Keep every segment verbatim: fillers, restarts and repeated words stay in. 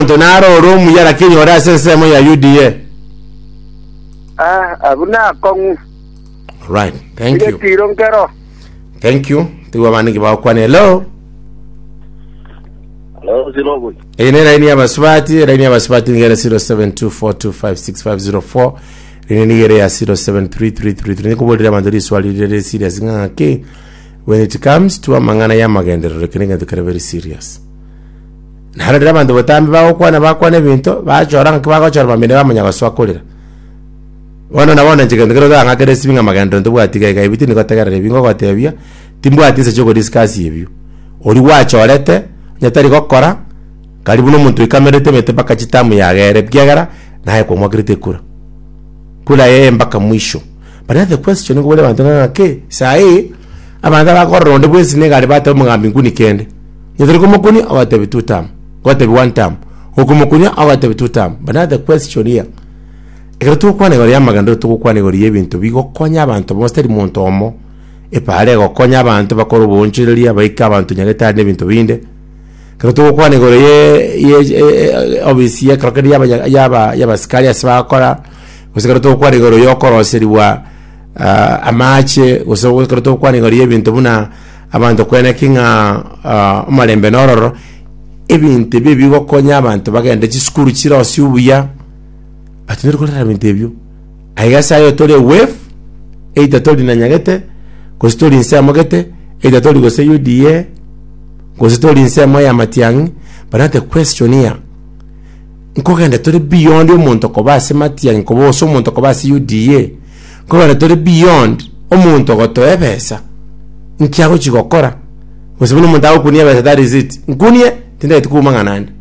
Tonaro room ya lakini ora sasa mo ya U D A. Ah, abuna kongu. Right. Thank you. Tirong kero. Thank you. Tiwa mani kiba kwa hello. Hello, zero boy. Ine raini ya baswati, raini ya baswati ngere zero seven two four two five six five zero four. Ine ngere ya zero seven three three three three. Niko bodira mandori swali dire serious ngake. When it comes to amangana ya magendero rekeninga tukare very serious. Nara bantu batambi bawo kwana bakwane bintu bachora nkibagachora bamene bamanya gaswakolera. Wana nabona njigende kero nga kere sibinga magandro ntubwatiga ikayibiti nikotegerere bingo gotebia timbwatise cyo discuss yebyo. Ori wachorete nyatari gokora karibu no muntu ikamerete mete paka chitamu yagere byagara naye kwa mwagirite kura. Kula yeye mpaka mwisho. But the question ngo bole bantu ngake sai abanda bakora ronde bwesi ne gari bata mugambi nguni kende. Nyatari ko mukuni awatebi two time. Whatever one time. Okumukunya awatebi two time. But the question here Ero tu kwa negori amagando tu kwa negori ebintu bigo konya abantu bosteri montomo e pare go konya abantu bakoro bonchiriri abaika abantu nyageta nebintu binde kero tu kwa negori ye ye obviously ya krokeri yaba yaba yaba skari asbakora usikero tu kwa negori yokoro seriwa amache uso kero tu kwa negori ebintu buna abantu kwene kinga umalembe nororo ebintu bibigo konya abantu bagende chiskuru chiro siubuya atinero kolera bintebyo ayasa yo tole wave eita toli na nyagete ko story nse mogete eita toli go se U D A ko story nse moya matiang but the question here nko gende tole beyond umuntu ko base matiang ko boso umuntu ko base U D A ko gende tole beyond umuntu go to ebesa nkiago chigokora usibona umuntu akunia besa that is it nkunie tinde tukuma nganande.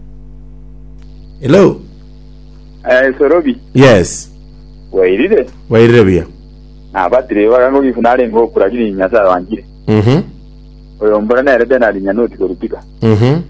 Hello. Eh, Sorobi. Yes. Wairide. Wairide bia. Na batire warango gifunale ngo kuragiri nyasa wangire. Mhm. Oyo mbona na rebe na linya noti korupika. Mhm.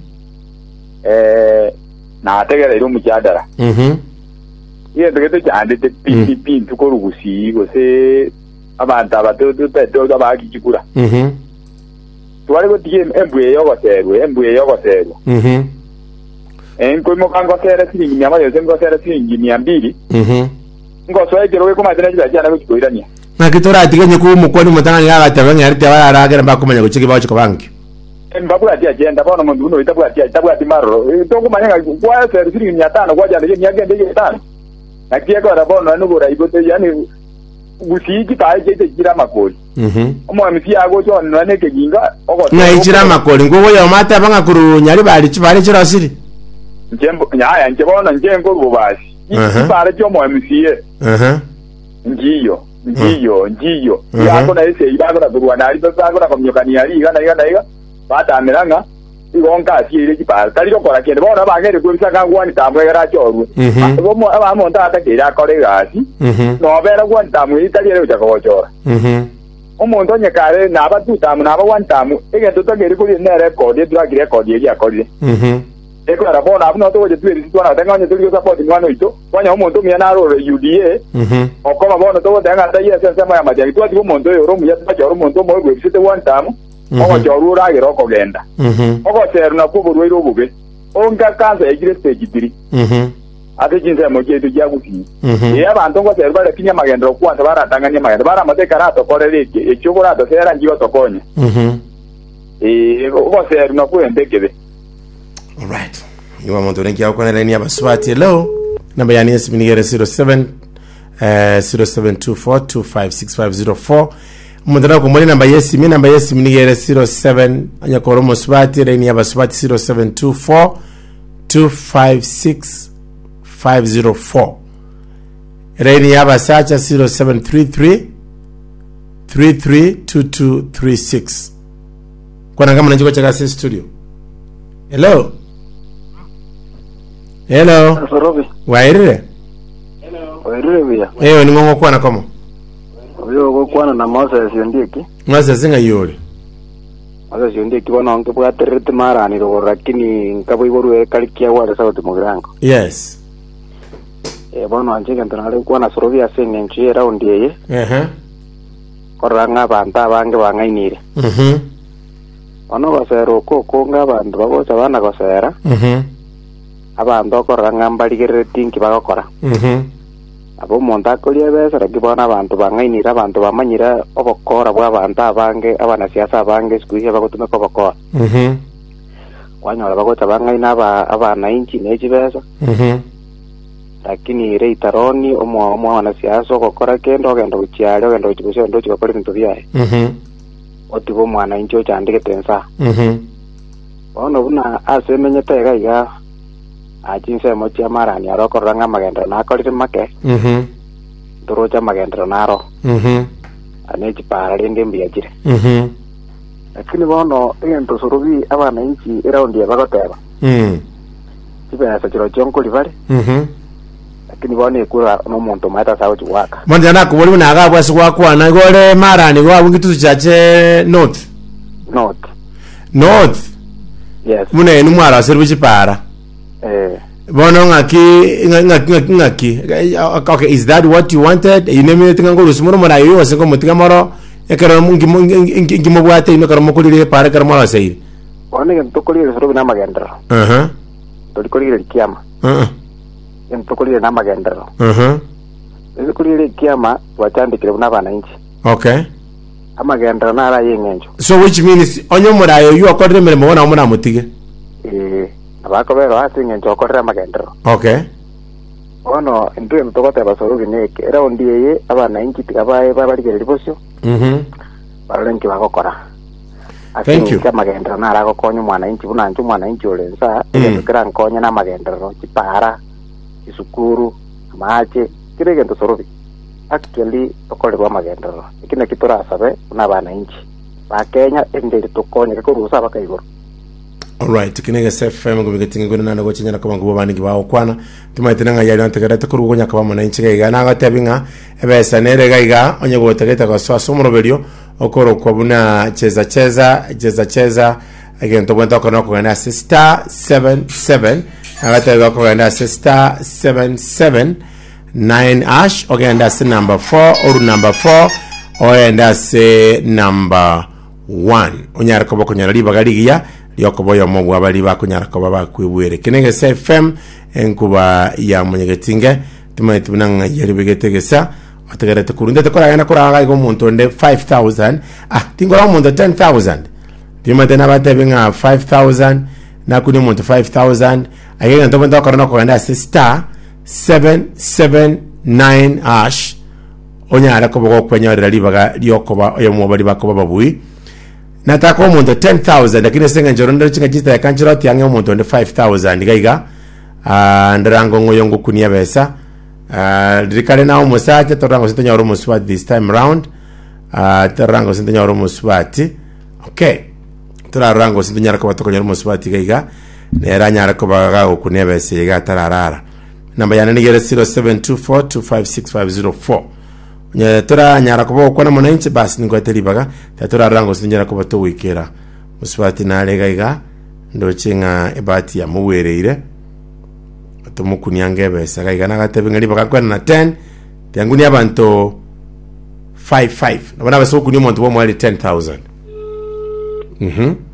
Eh, na tegera iro mujadara. Mhm. Ye tegete cyande te pipi pin tukorugusi go se abantu abatoto peto abagi kikura. Mhm. Twari go tiye embwe yo goterwe, embwe yo goterwe. Mhm. Enko mo kango sera siringi mia moja sengo sera siringi mia mbili. Mhm. Ngo so egero ko madena jira jana kuchikoirania. Na kitora atiganye ku mukoni mutanga ya tabanga yarite baragera bakomanya gucike bacho kabanki. Mbabura dia agenda bona mundu uno itabwa dia itabwa timaro. To kumanya kwa sera siringi mia tano kwa jana ni agenda ye tano. Na kia kwa bona nubura ibote yani gusiki taje je jira makoli. Mhm. Omo mfi ago cho nane ke ginga ogo. Na ijira makoli ngo yo mata banga kuru nyari bari chibari chirasiri. Njembo nyaya njebona njengo rubasi. Ibare cyo mo M C A. Mhm. Ngiyo, ngiyo, ngiyo. Yako na ese ibagora durwana ari bazagora komyokani ari igana igana iga. Batamiranga igonka asire kipara. Kali gokora kende bona bagere kubisa kangwani tambwe gara chorwe. Bomo abamo ndata kira kore gasi. No bera gwan tamwe itali rero chakochora. Mhm. Omuntu nyekare na abatuta na abawantamu egento tagere kuri ne record edra record yegi akori. Mhm. Eko arabona abuno to je twiri twana tanganya tuli support mwana ito wanya umuntu myana ro U D A Mhm. okoma bona to tanga ta yesa sema ya majagi to ati umuntu yo romu ya ta umuntu mo gwe site one time ogo jorura gero kogenda Mhm. ogo seru na kuburu iro bube onga kanza egire stage three Mhm. ate jinse mo je to jaguti Mhm. ye abantu ngo seru bale kinya magendro kwa ta bara tanganya magendro bara mate karato koreleke e chokora to sera njiwa to konya Mhm. e ogo seru na kuendekebe. All right. You want to thank you for any of us. Hello. Number yani is minigere zero seven uh zero seven two four two five six five zero four. Mudana ko mali number yes mi number yes minigere zero seven anya ko romo swati any of us zero seven two four two five six five zero four. Reni yaba sacha zero seven three three three three two two three six. Kwa ngama nanjiko chaka studio. Hello. Hello. Sorobi. Wairire? Hello. Wairire bia. Eh, ni ngongo kwa na komo. Oyo go kwa na Moses yondiki. Moses singa yori. Moses yondiki wana onke bwa terete mara ni ro rakini nkabo iboru e kalikia wa South Mugirango. Yes. Eh bono anje kantana le kwa na Sorobi asenge nchi round yeye. Eh. Koranga banta bange bangainire. Mhm. Ono basero ko ko nga bantu babo tabana kosera. Mhm. abantu okorora ng'ambarigerere tinki bagokora mhm abo omonto akoria ebesa raki bono abantu bang'ainire abantu bamanyire obokora bwa abantu abange abanasiasa abange siku ici bagotumeka obokora mhm kwanyora bagocha bang'aina aba abanainchi nechibesa mhm lakini reitaroni omo omo wanasiasa ogokora kendo ogenda gochiaria ogenda gochibusha ndo chigokora ebinto biaye mhm otibo omwanainchi ochandegete ensa mhm bono buna ase emenyete iga iga achinsemo chia marani aro okorora ng'amagendero nakorire make mhm ndorocha amagendero naro mhm anechipara rinde mbiachire mhm lakini bono egento sorobi abanainchi eraundi ebagoteba mhm chibesa chiro chionkori bari mhm lakini bono ekura n'omonto maeta sawo chiwaka Mwanda na kuboli na agabwa sikwa kwana gore marani gwa wingitu chache north not north yes mune ni mwara serbu chipara eh bono ngaki ngaki ngaki ngaki okay is that what you wanted you name it ngolo sumuro mara yo sengo mutinga moro ekero mungi mungi mubwate ino karo mukulire para karo mara sei bono egento korire sorobi n'amagendero aha torikorire kiama aha egento korire n'amagendero aha ese korire kiama twachandikire n'abanainchi okay amagendero nara yengenjo so which means onyo murayo you akorire mere mona mona mutige eh abakobero ase engenjo okorire amagendero okay bono ento egento goteba sorobi neke eraundi eye abanainchi tiga bae babarigereri bosio mhm barorenki bagokora Thank you. Amagendero nara gokonya omwanainchi buna ncho omwanainchi orensa egento kera nkonya n'amagendero chipara isukuru amache kire egento sorobi actually okorerwa amagendero ikine kiturasabe n'abanainchi ba Kenya enderi tukonye kurusa bakaigoro. Alright, kinege S F M gubigetinga gona nana go chinyana kama ngubo bani gibaho kwana tumaitena nga yali antegera tekuru gonya kaba mona inchiga iga nanga tebinga ebesa nere gaiga onye go tegeta go so somoroberio okoro ko buna cheza cheza cheza cheza again to bwenta ko nako gana star seven seven agata go ko gana star seven seven nine ash again that's number four or number four or and that's number one onyara ko boko nyara liba galigia yokobo yo mogwa abali bakunyara ko baba kwibwere kinenge S F M enkuba ya munyegetinge tumaye tubunanga yari bigetegesa atagarete kurunde tekora yana kora ga umuntu nde five thousand ah tingora umuntu ten thousand bimate na batebenga five thousand na kuni umuntu five thousand ayega ntobo ndakora no kwenda star seven seven nine ash onyara ko boko kwenyarira libaga lyokoba oyo mubali bakoba babui nataka umuntu ten thousand lakini senga njoro ndo chinga jista ya kanjiro ati yange umuntu nde five thousand gaiga ah ndarango ngoyo ngukunia besa ah dikale na umusaje torango sintenya oro muswati this time round ah torango sintenya oro muswati okay torango sintenya ko batoko oro muswati gaiga nera nyara ko baga okunia besa yiga tararara namba yana ni zero seven two four two five six five zero four nya tora nyara ko ko na monanchi basi ngo teribaga tatora rango sinjera ko bato wikera muswati na lega iga ndo chinga ebati ya muwereire atumukunyanga besa gaiga na gatebe ngali baga kwa na ten yanguni abantu five five nabana baso kuni muntu bo mwali ten thousand mhm